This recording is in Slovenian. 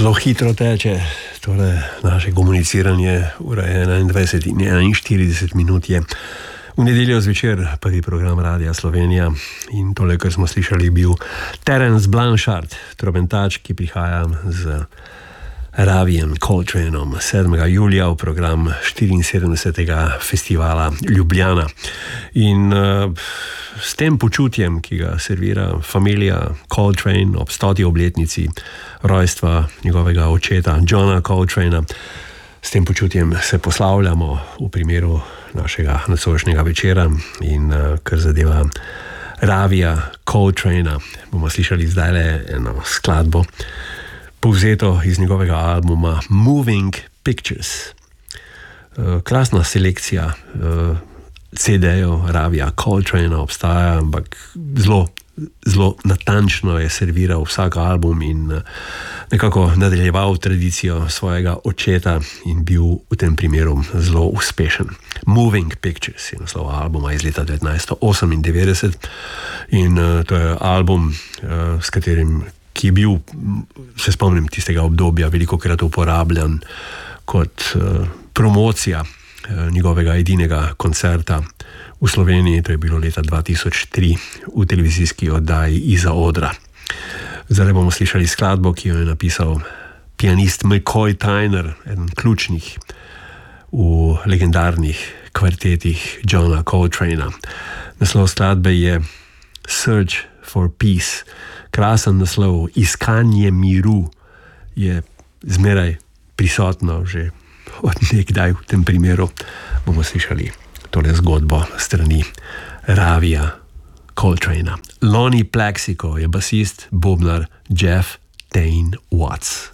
Zelo hitro teče tole naše komuniciranje, ura je 21 in 41 minut je. V nedeljo zvečer prvi program Radia Slovenija in tole, kar smo slišali, bil Terence Blanchard, trobentač, ki prihaja z Ravijem Coltraneom 7. julija v program 74. festivala Ljubljana. In s tem počutjem, ki ga servira familija Coltrane ob 100. obletnici rojstva njegovega očeta Johna Coltrana, s tem počutjem se poslavljamo v primeru našega nocojšnjega večera in kar zadeva Ravija Coltrana. Bomo slišali zdajle eno skladbo, povzeto iz njegovega albuma Moving Pictures. Krasna selekcija CD-jev Ravija Coltrana obstaja, ampak zelo natančno je serviral vsak album in nekako nadaljeval tradicijo svojega očeta in bil v tem primeru zelo uspešen. Moving Pictures je naslov albuma iz leta 1998 in to je album, s katerim, ki je bil, se spomnim tistega obdobja, velikokrat uporabljan kot promocija njegovega edinega koncerta v Sloveniji, to je bilo leta 2003 v televizijski oddaji Iza odra. Zdaj bomo slišali skladbo, ki jo je napisal pianist McCoy Tyner, eden ključnih v legendarnih kvartetih Johna Coltrana. Naslov skladbe je Search for Peace. Krasen naslov, iskanje miru je zmeraj prisotno že od nekdaj. V tem primeru bomo slišali tole zgodbo strani Ravija Coltrana. Lonnie Plaxico je basist, bobnar Jeff Tain Watts.